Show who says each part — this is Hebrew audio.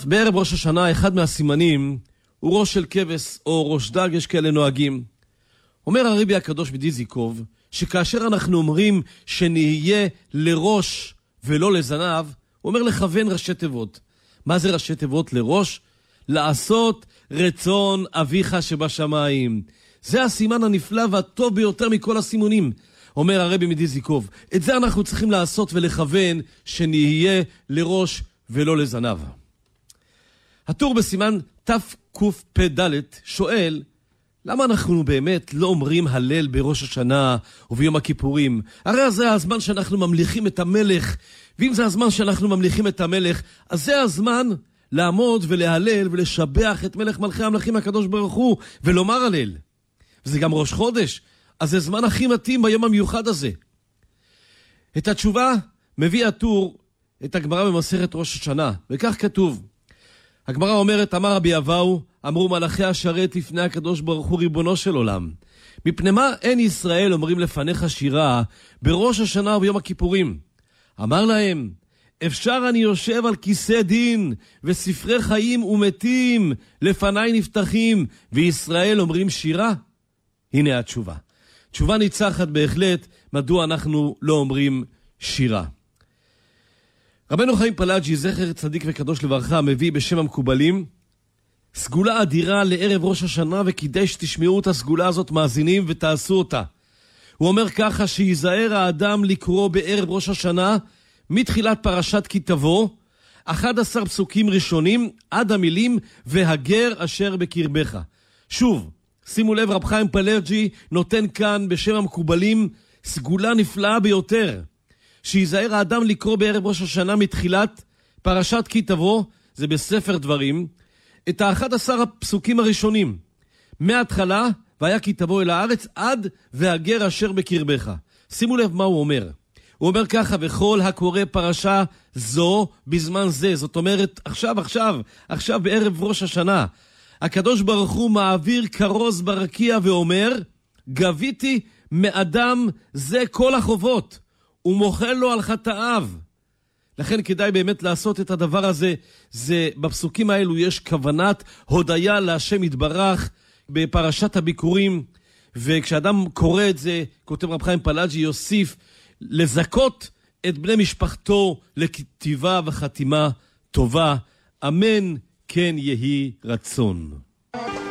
Speaker 1: בערב ראש השנה אחד מהסימנים הוא ראש של כבש או ראש דג, יש כאלה נוהגים. אומר הרבי הקדוש מדיזיקוב שכאשר אנחנו אומרים שנהיה לראש ולא לזנב, הוא אומר לכוון ראשי תיבות. מה זה ראשי תיבות לראש? לעשות רצון אביך שבשמיים. זה הסימן הנפלא והטוב ביותר מכל הסימונים, אומר הרבי מדיזיקוב. את זה אנחנו צריכים לעשות ולכוון שנהיה לראש ולא לזנב. הטור בסימן תקפ"ד שואל, למה אנחנו באמת לא אומרים הלל בראש השנה וביום הכיפורים? הרי זה הזמן שאנחנו ממליכים את המלך, ואם זה הזמן שאנחנו ממליכים את המלך, אז זה הזמן לעמוד ולהלל ולשבח את מלך מלכי המלכים הקדוש ברוך הוא ולומר הלל. וזה גם ראש חודש, אז זה זמן הכי מתאים ביום המיוחד הזה. את התשובה מביא הטור את הגמרא במסכת ראש השנה, וכך כתוב. הגמרא אומרת, אמר רבי אבאו, אמרו מלאכי השרת לפני הקדוש ברוך הוא ריבונו של עולם. מפני מה אין ישראל אומרים לפניך שירה בראש השנה וביום הכיפורים? אמר להם, אפשר אני יושב על כיסא דין וספרי חיים ומתים לפניי נפתחים וישראל אומרים שירה? הנה התשובה. תשובה ניצחת בהחלט מדוע אנחנו לא אומרים שירה. רבנו חיים פלאג'י, זכר צדיק וקדוש לברכה, מביא בשם המקובלים סגולה אדירה לערב ראש השנה, וכדאי שתשמעו את הסגולה הזאת מאזינים ותעשו אותה. הוא אומר ככה, שיזהר האדם לקרוא בערב ראש השנה מתחילת פרשת כי תבוא 11 פסוקים ראשונים עד המילים והגר אשר בקרבך. שוב, שימו לב, רב חיים פלאג'י נותן כאן בשם המקובלים סגולה נפלאה ביותר. שיזהר האדם לקרוא בערב ראש השנה מתחילת פרשת כי תבוא, זה בספר דברים, את 11 הפסוקים הראשונים, מההתחלה, והיה כי תבוא אל הארץ, עד והגר אשר בקרבך. שימו לב מה הוא אומר. הוא אומר ככה, וכל הקורא פרשה זו בזמן זה, זאת אומרת עכשיו בערב ראש השנה, הקדוש ברוך הוא מעביר כרוז ברקיע ואומר, גביתי מאדם זה כל החובות, ומוחל לו על חטאיו. לכן כדאי באמת לעשות את הדבר הזה. זה בפסוקים האלו יש כוונת הודיה להשם יתברך בפרשת הביקורים, וכשאדם קורא את זה, כותב רב חיים פלאג'י, יוסיף לזכות את בני משפחתו לכתיבה וחתימה טובה. אמן כן יהי רצון.